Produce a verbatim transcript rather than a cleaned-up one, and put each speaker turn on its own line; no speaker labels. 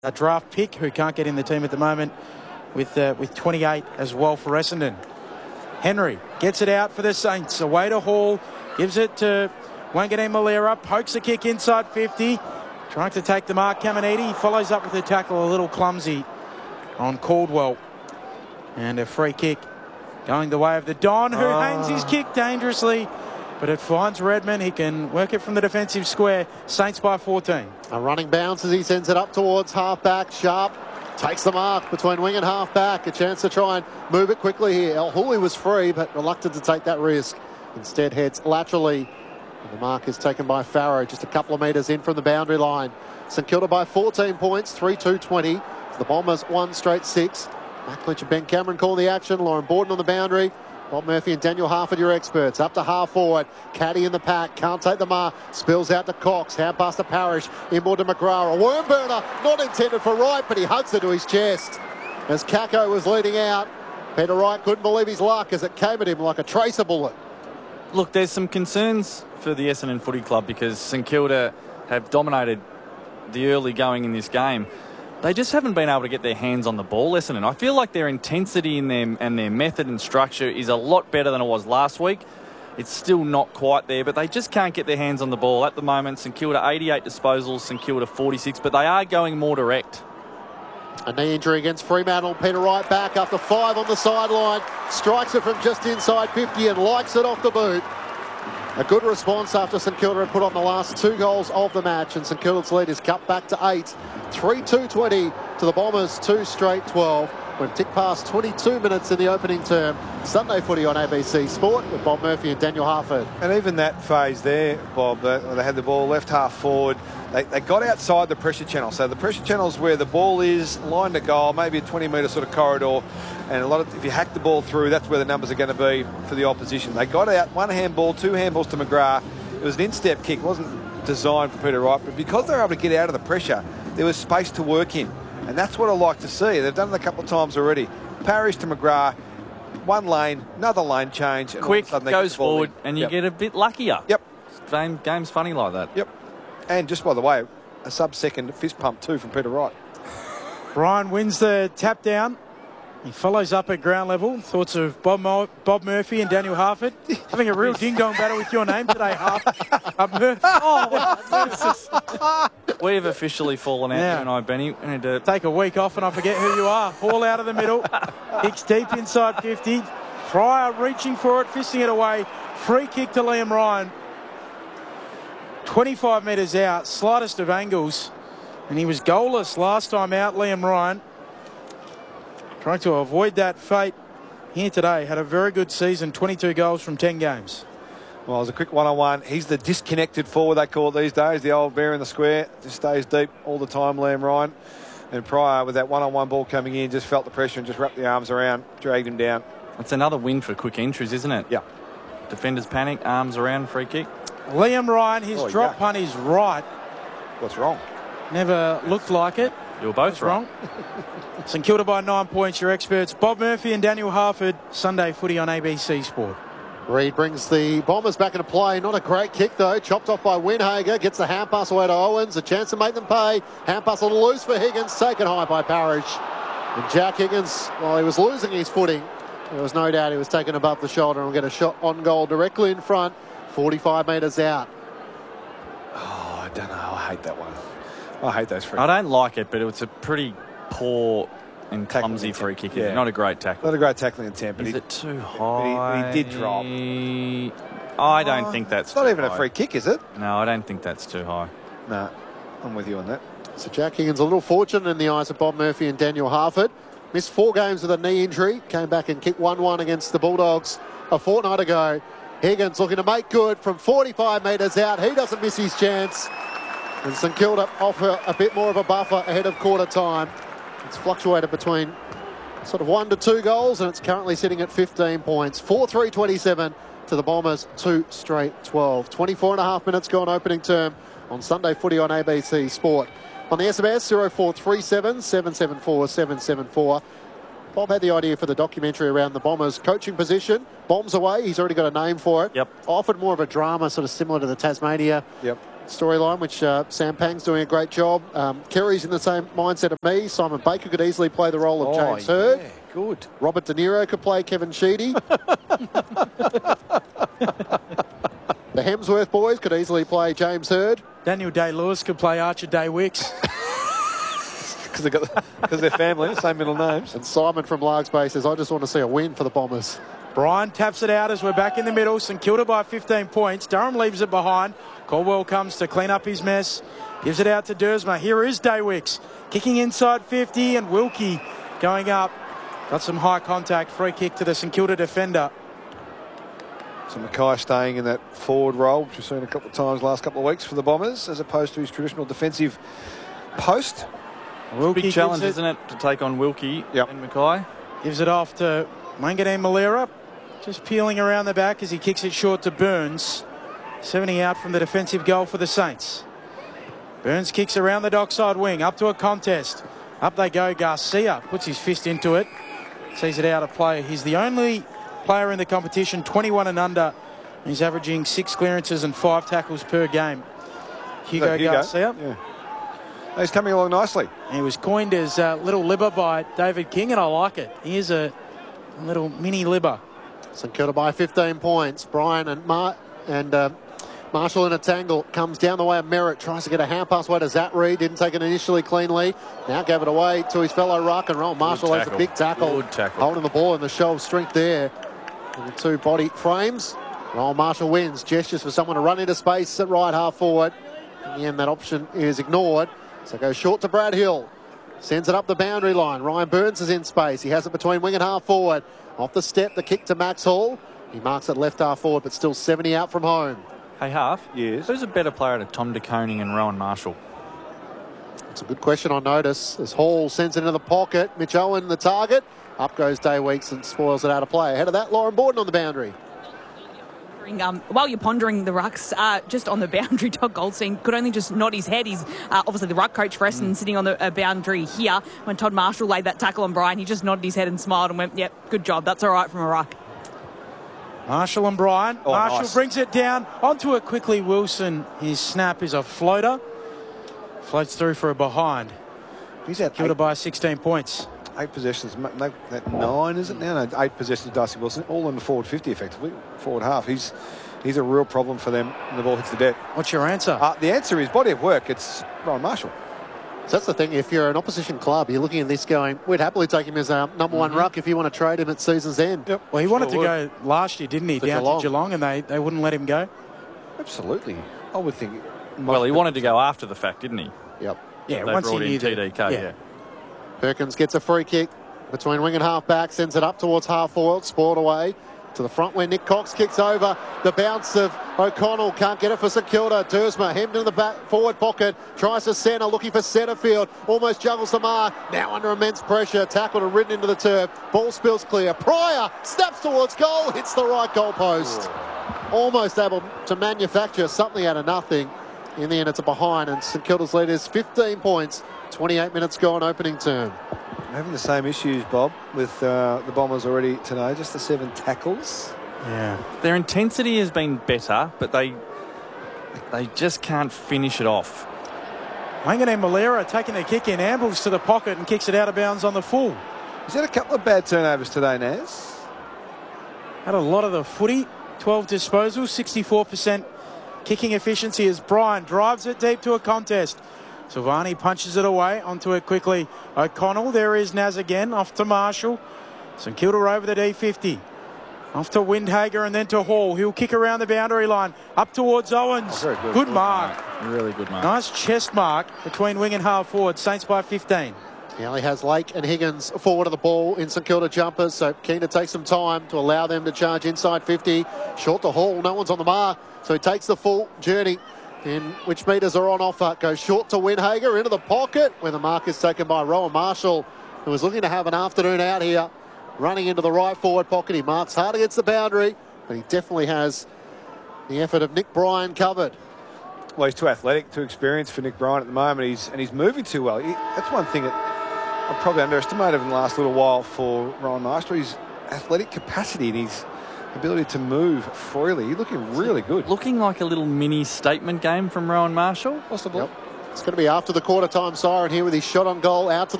a draft pick who can't get in the team at the moment with uh, with twenty-eight as well for Essendon. Henry gets it out for the Saints. Away to Hall. Gives it to Wanganeen Malera. Pokes a kick inside fifty. Trying to take the mark. Caminiti follows up with a tackle a little clumsy on Caldwell. And a free kick going the way of the Don, who
oh.
hangs his kick dangerously. But it finds Redmond. He can work it from the defensive square. Saints by fourteen.
A running bounce as he sends it up towards half-back. Sharp takes the mark between wing and half-back. A chance to try and move it quickly here. El Hooley was free, but reluctant to take that risk. Instead heads laterally. And the mark is taken by Farrow, just a couple of metres in from the boundary line. St Kilda by fourteen points, three two twenty. The Bombers one straight six. Matt Lynch and Ben Cameron call the action. Lauren Borden on the boundary. Bob Murphy and Daniel Harford, your experts. Up to half forward. Caddy in the pack. Can't take the mark. Spills out to Cox. Hand pass to Parrish. Inboard to McGrath. A worm burner. Not intended for Wright, but he hugs it to his chest. As Kako was leading out, Peter Wright couldn't believe his luck as it came at him like a tracer bullet.
Look, there's some concerns for the Essendon Footy Club because St Kilda have dominated the early going in this game. They just haven't been able to get their hands on the ball, Essendon. I feel like their intensity in them and their method and structure is a lot better than it was last week. It's still not quite there, but they just can't get their hands on the ball. At the moment, St Kilda eighty-eight disposals, St Kilda forty-six, but they are going more direct.
A knee injury against Fremantle. Peter Wright back after five on the sideline. Strikes it from just inside fifty and likes it off the boot. A good response after St Kilda had put on the last two goals of the match, and St Kilda's lead is cut back to eight. three two twenty to the Bombers, two straight twelve. We've ticked past twenty-two minutes in the opening term. Sunday footy on A B C Sport with Bob Murphy and Daniel Harford.
And even that phase there, Bob, they, they had the ball left half forward. They, they got outside the pressure channel. So the pressure channel is where the ball is, line to goal, maybe a twenty metre sort of corridor. And a lot of, if you hack the ball through, that's where the numbers are going to be for the opposition. They got out one handball, two handballs to McGrath. It was an instep kick. It wasn't designed for Peter Wright, but because they were able to get out of the pressure, there was space to work in. And that's what I like to see. They've done it a couple of times already. Parrish to McGrath, one lane, another lane change. And
Quick, goes forward, in. and you
yep.
get a bit luckier.
Yep.
Game, game's funny like that.
Yep. And just by the way, a sub-second fist pump too from Peter Wright.
Brian wins the tap down. He follows up at ground level. Thoughts of Bob, Mo Bob Murphy and Daniel Harford. Having a real ding-dong battle with your name today, Harford. Uh, Murphy. Oh,
We've officially fallen out,
yeah.
you and I, Benny. We need to
take a week off and I forget who you are. Hall out of the middle. Hicks deep inside fifty. Pryor reaching for it, fisting it away. Free kick to Liam Ryan. twenty-five metres out, slightest of angles. And he was goalless last time out, Liam Ryan. Trying to avoid that fate here today. Had a very good season, twenty-two goals from ten games.
Well, it was a quick one-on-one. He's the disconnected forward, they call it these days. The old bear in the square. Just stays deep all the time, Liam Ryan. And Pryor, with that one-on-one ball coming in, just felt the pressure and just wrapped the arms around, dragged him down.
It's another win for quick entries, isn't it?
Yeah.
Defenders panic, arms around, free kick.
Liam Ryan, his
oh,
drop
yeah.
punt is right.
What's wrong?
Never looked like it.
You were both
wrong. St Kilda by nine points, your experts. Bob Murphy and Daniel Harford. Sunday footy on A B C Sport.
Reid brings the Bombers back into play. Not a great kick, though. Chopped off by Winhager. Gets the hand pass away to Owens. A chance to make them pay. Hand pass a little loose for Higgins. Taken high by Parrish. And Jack Higgins, while he was losing his footing, there was no doubt he was taken above the shoulder and will get a shot on goal directly in front. forty-five metres out.
Oh, I don't know. I hate that one. I hate those free
I don't like it, but it's a pretty poor and clumsy free kick. Yeah. Not a great tackle.
Not a great tackling attempt. But
Is
he,
it too high?
But he, but he did drop.
I don't
oh,
think that's
It's not
too
even
high.
a free kick, is it?
No, I don't think that's too high.
No, I'm with you on that.
So Jack Higgins a little fortunate in the eyes of Bob Murphy and Daniel Harford. Missed four games with a knee injury. Came back and kicked one one against the Bulldogs a fortnight ago. Higgins looking to make good from forty-five metres out. He doesn't miss his chance. And St Kilda offer a bit more of a buffer ahead of quarter time. It's fluctuated between sort of one to two goals, and it's currently sitting at fifteen points. four three twenty-seven to the Bombers, two straight twelve. twenty-four and a half minutes gone opening term on Sunday footy on A B C Sport. On the S M S, zero four three seven, seven seven four, seven seven four. Bob had the idea for the documentary around the Bombers' coaching position. Bombs away, he's already got a name for it.
Yep.
Offered more of a drama, sort of similar to the Tasmania
yep.
storyline, which uh, Sam Pang's doing a great job. Um, Kerry's in the same mindset of me. Simon Baker could easily play the role of
Oh,
James Hird.
yeah, good.
Robert De Niro could play Kevin Sheedy. The Hemsworth boys could easily play James Hird.
Daniel Day-Lewis could play Archer Day-Wicks.
Because they got because they're family, same middle names.
And Simon from Largs Bay says, I just want to see a win for the Bombers.
Brian taps it out as we're back in the middle. St Kilda by fifteen points. Durham leaves it behind. Caldwell comes to clean up his mess. Gives it out to Dersma. Here is Day-Wicks. Kicking inside fifty, and Wilkie going up. Got some high contact. Free kick to the St Kilda defender.
So Mackay staying in that forward role, which we've seen a couple of times last couple of weeks for the Bombers, as opposed to his traditional defensive post.
Wilkie
Big challenge,
it,
isn't it, to take on Wilkie
Yep.
and Mackay?
Gives it off to Wanganeen Malera. Just peeling around the back as he kicks it short to Burns. seventy out from the defensive goal for the Saints. Burns kicks around the dockside wing, up to a contest. Up they go. Garcia puts his fist into it. Sees it out of play. He's the only player in the competition, twenty-one and under. He's averaging six clearances and five tackles per game. Hugo,
Hugo?
Garcia.
Yeah. He's coming along nicely.
He was coined as uh, Little Libber by David King, and I like it. He is a, a little mini Libber.
St Kilda by fifteen points. Brian and Mar and uh, Marshall in a tangle. Comes down the way of Merritt. Tries to get a hand pass away to Zat Reed. Didn't take it initially cleanly. Now gave it away to his fellow ruck and roll. Marshall has a big tackle.
Good tackle.
Holding the ball in the show of strength there. And the two body frames. Roll Marshall wins. Gestures for someone to run into space at right half forward. In the end, that option is ignored. So goes short to Brad Hill. Sends it up the boundary line. Ryan Burns is in space. He has it between wing and half forward. Off the step, the kick to Max Hall. He marks it left half forward, but still seventy out from home.
Hey, Half.
Yes.
Who's a better player to Tom De Koning and Rowan Marshall?
It's a good question on notice. As Hall sends it into the pocket. Mitch Owen, the target. Up goes Day-Weeks and spoils it out of play. Ahead of that, Lauren Borden on the boundary.
Um, while you're pondering the rucks, uh, just on the boundary, Todd Goldstein could only just nod his head. He's uh, obviously the ruck coach for Essendon, mm. sitting on the uh, boundary here. When Todd Marshall laid that tackle on Brian, he just nodded his head and smiled and went, yep, good job. That's all right from a ruck.
Marshall and Brian.
Oh,
Marshall
nice.
brings it down onto it quickly. Wilson, his snap is a floater. Floats through for a behind.
He's at
Kilda
eight,
by sixteen points.
eight possessions. No, that nine, is it now? No, eight possessions, Darcy Wilson. All in the forward fifty, effectively. Forward half. He's he's a real problem for them when the ball hits the deck.
What's your answer?
Uh, the answer is body of work. It's Ryan Marshall.
So that's the thing. If you're an opposition club, you're looking at this going, we'd happily take him as our number one
Mm-hmm.
ruck if you want to trade him at season's end.
Yep.
Well, he wanted
Sure
to go last year, didn't he?
To
Down
Geelong.
to Geelong, and they, they wouldn't let him go.
Absolutely. I would think.
Well, he wanted to go after the fact, didn't he?
Yep.
Yeah,
They
once he
brought
knew
in T
that-
D K, yeah.
Perkins gets a free kick between wing and half back, sends it up towards half forward, spoiled away to the front where Nick Cox kicks over. The bounce of O'Connell, can't get it for St Kilda. Dersma hemmed in the back forward pocket, tries to centre, looking for centre field, almost juggles the mark, now under immense pressure, tackled and ridden into the turf. Ball spills clear. Pryor snaps towards goal, hits the right goal post. Almost able to manufacture something out of nothing. In the end, it's a behind, and St Kilda's lead is fifteen points, twenty-eight minutes gone, opening term.
Having the same issues, Bob, with uh, the Bombers already today. Just the seven tackles.
Yeah.
Their intensity has been better, but they they just can't finish it off.
Wanganeen Malera taking the kick in, ambles to the pocket and kicks it out of bounds on the full.
He's had a couple of bad turnovers today, Naz.
Had a lot of the footy, twelve disposals, sixty-four percent kicking efficiency as Brian drives it deep to a contest. Silvani punches it away, onto it quickly. O'Connell, there is Naz again, off to Marshall. St Kilda over the D fifty. Off to Windhager and then to Hall. He'll kick around the boundary line, up towards Owens.
Oh, very good.
Good
Good
mark.
Really good mark.
Nice chest mark between wing and half forward. Saints by fifteen.
Now he has Lake and Higgins forward of the ball in St Kilda jumpers, so keen to take some time to allow them to charge inside fifty. Short to Hall, no one's on the mark, so he takes the full journey, in which metres are on offer. Goes short to Windhager, into the pocket, where the mark is taken by Rowan Marshall, who was looking to have an afternoon out here. Running into the right forward pocket, he marks hard against the boundary, but he definitely has the effort of Nick Bryan covered.
Well, he's too athletic, too experienced for Nick Bryan at the moment. He's and he's moving too well. He, that's one thing that I probably underestimated in the last little while for Ryan Marshall. His athletic capacity, and he's ability to move freely. He's looking really good.
Looking like a little mini statement game from Rowan Marshall.
Possibly.
Yep. It's going to be after the quarter time siren here with his shot on goal out to the